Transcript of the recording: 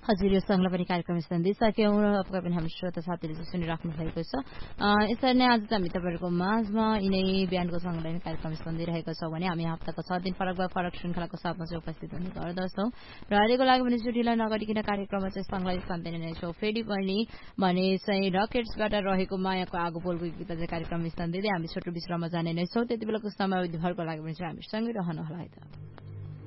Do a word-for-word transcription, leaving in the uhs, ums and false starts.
हजुर यो सँगलाई पनि कार्यक्रम सन्दिसक्यौँ र तपाईँ पनि हाम्रो श्रोता साथीहरूले सुनिराख्नु भएको छ। यसरी नै आज चाहिँ हामी तपाईँहरूको माझमा यिनै बिहानको सँगलाई कार्यक्रम सन्दिरहेको छौँ भने हामी हप्ताको छ दिन फरक भए फरक श्रृङ्खलाको साथमा चाहिँ उपस्थित हुने गर्दछौँ र अहिलेको लागि भने छुट्टीलाई नगरिकन कार्यक्रममा चाहिँ सँगलाई सन्दिने नै छौँ। फेरि पनि भने चाहिँ रकेट्सबाट रहेको मायाको आगो बोलको गीत चाहिँ कार्यक्रम सन्दिँदै हामी छोटो विश्राममा जाने नै छौँ। त्यति बेलाको समयभरको लागि पनि चाहिँ हामी सँगै रहनु होला है त।